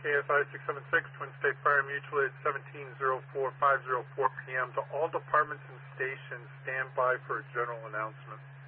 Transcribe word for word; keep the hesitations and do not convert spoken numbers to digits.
K S I six seven six, Twin State Fire Mutual at seventeen oh four, five oh four p m To all departments and stations, stand by for a general announcement.